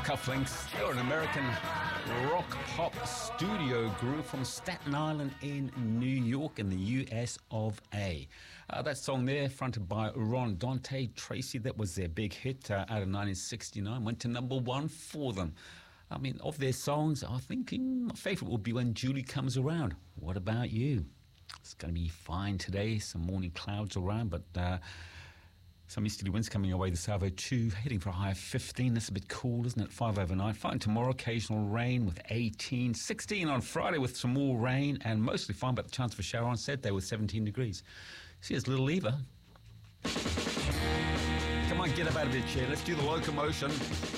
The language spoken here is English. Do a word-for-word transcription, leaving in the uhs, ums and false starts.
Cufflinks. They're an American rock pop studio group from Staten Island in New York in the U S of A. Uh, that song there, fronted by Ron Dante Tracy, that was their big hit uh, out of nineteen sixty-nine, went to number one for them. I mean, of their songs, I think my favourite will be When Julie Comes Around. What about you? It's going to be fine today, some morning clouds around, but uh, some easterly winds coming away this Savo too, heading for a high of fifteen. That's a bit cool, isn't it? five overnight. Fine tomorrow, occasional rain with eighteen. sixteen on Friday with some more rain, and mostly fine, but the chance for shower on Saturday with seventeen degrees. See, here's Little Eva. Come on, get up out of your chair. Let's do the locomotion.